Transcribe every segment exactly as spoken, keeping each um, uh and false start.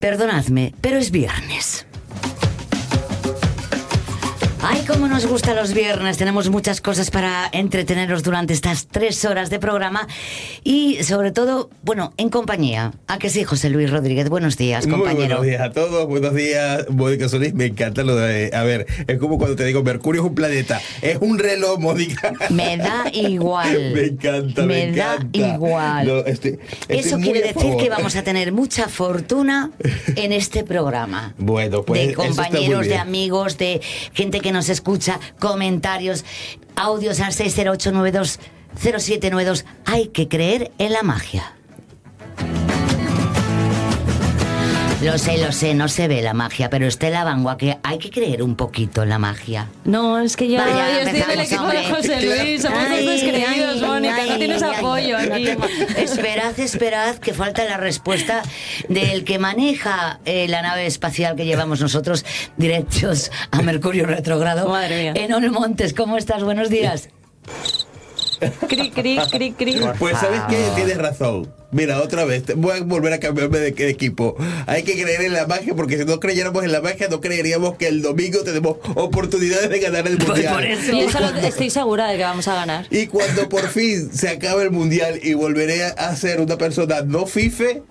Perdonadme, pero es viernes. Ay, cómo nos gustan los viernes. Tenemos muchas cosas para entreteneros durante estas tres horas de programa y, sobre todo, bueno, en compañía. ¿A que sí, José Luis Rodríguez? Buenos días, compañero. Muy buenos días a todos. Buenos días, Mónica Solís. Me encanta lo de... A ver, es como cuando te digo, Mercurio es un planeta. Es un reloj, Mónica. Me da igual. Me encanta, me, me encanta. Me da igual. No, estoy, estoy Eso quiere decir que vamos a tener mucha fortuna en este programa. Bueno, pues de compañeros, de amigos, de gente que nos escucha, comentarios, audios al seis cero ocho nueve dos cero siete nueve dos. Hay que creer en la magia. Lo sé, lo sé, no se ve la magia, pero Estela Bangua, que hay que creer un poquito en la magia. No, es que yo, Vaya, yo estoy en el equipo hombre. de José Luis, somos dos descreídos, Mónica, ay, no tienes ay, apoyo no aquí. tengo- Esperad, esperad, que falta la respuesta del que maneja eh, la nave espacial que llevamos nosotros directos a Mercurio retrógrado. Madre mía. Enol Montes, ¿cómo estás? Buenos días. Cri, cri, cri, cri. Pues sabes que favor. tienes razón. Mira, otra vez, te- voy a volver a cambiarme de, de equipo. Hay que creer en la magia, porque si no creyéramos en la magia, no creeríamos que el domingo tenemos oportunidades de ganar el Pues mundial. por eso. Y eso lo- estoy segura de que vamos a ganar. Y cuando por fin se acabe el mundial y volveré a ser una persona no fife,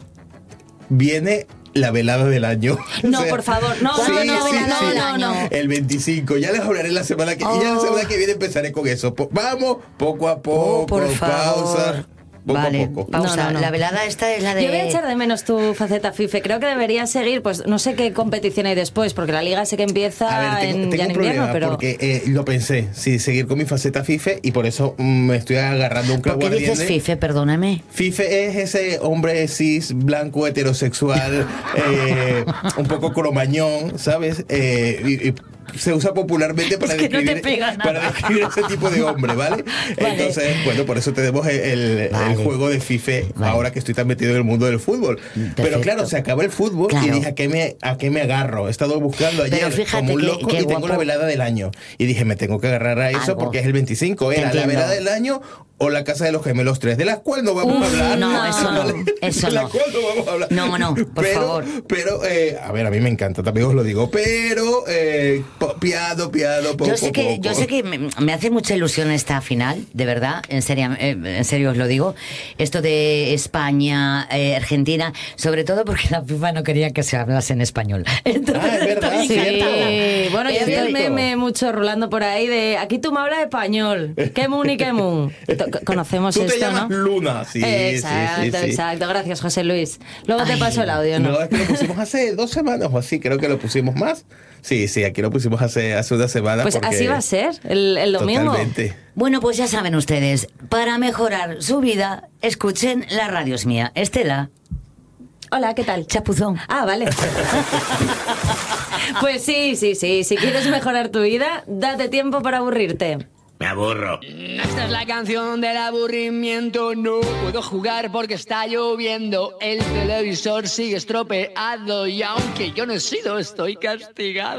viene la velada del año. No, O sea, por favor, no, sí, no, no, sí, no, sí. no, no. El veinticinco, ya les hablaré la semana que y ya la Oh. semana que viene empezaré con eso. Po- vamos, poco a poco, Oh, por pausa, favor. poco Vale, a poco. pausa. No, no, no. La velada esta es la de... Yo voy a echar de menos tu faceta fife. Creo que deberías seguir, pues no sé qué competición hay después, porque la liga sé que empieza A ver, tengo, en, tengo ya un en problema invierno, pero... porque eh, lo pensé, sí, seguir con mi faceta fife y por eso mm, me estoy agarrando un ¿Por clavo qué dices ardiente. fife? Perdóname. Fife es ese hombre cis, blanco, heterosexual, eh, un poco cromañón, ¿sabes? Eh, y, y se usa popularmente para, Es que no te describir, pega nada. para describir ese tipo de hombre, ¿vale? Vale. Entonces, bueno, por eso tenemos el, el- Vale. el juego de Fife Vale. ahora que estoy tan metido en el mundo del fútbol. Pero Perfecto. claro, se acaba el fútbol Claro. y dije, ¿a qué, me, ¿a qué me agarro? He estado buscando ayer Pero fíjate como un que- loco qué y tengo guapo. la velada del año. Y dije, me tengo que agarrar a eso Algo. porque es el veinticinco. Te Era la entiendo. velada del año o la Casa de los Gemelos tres, de las cuales no vamos Uf, a hablar. no, eso no, eso de la no. cual no vamos a hablar. No, no, por pero, favor. Pero, eh, a ver, a mí me encanta, también os lo digo, pero eh, po- piado, piado, poco, Yo sé que, poco. yo sé que me, me hace mucha ilusión esta final, de verdad, en serio, eh, en serio os lo digo. Esto de España, eh, Argentina, sobre todo porque la FIFA no quería que se hablase en español. Entonces, Ah, es verdad, estoy Sí, encantada. bueno, yo Es vi el cierto. meme mucho rolando por ahí de aquí tú me hablas español, que mun y que mun. To- Conocemos Tú te esto, llamas ¿no? Luna, sí, exacto, sí, sí, sí. exacto. Gracias, José Luis. Luego te Ay. paso el audio, ¿no? No, es que lo pusimos hace dos semanas o así, creo que lo pusimos más. Sí, sí, aquí lo pusimos hace, hace una semana. Pues porque- así va a ser el, el domingo. Totalmente. Bueno, pues ya saben ustedes, para mejorar su vida, escuchen La Radio es Mía. Estela, Hola, ¿qué tal? chapuzón. Ah, vale. Pues sí, sí, sí. Si quieres mejorar tu vida, date tiempo para aburrirte. Me aburro. Esta es la canción del aburrimiento. No puedo jugar porque está lloviendo. El televisor sigue estropeado y aunque yo no he sido, estoy castigado.